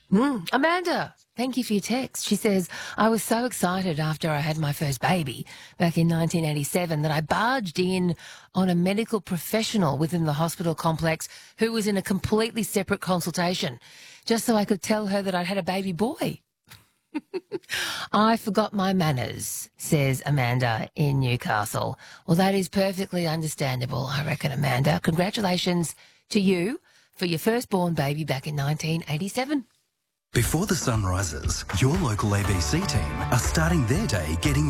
Amanda, thank you for your text. She says, I was so excited after I had my first baby back in 1987 that I barged in on a medical professional within the hospital complex who was in a completely separate consultation, just so I could tell her that I'd had a baby boy. I forgot my manners, says Amanda in Newcastle. Well, that is perfectly understandable, I reckon, Amanda. Congratulations to you for your firstborn baby back in 1987. Before the sun rises, your local ABC team are starting their day getting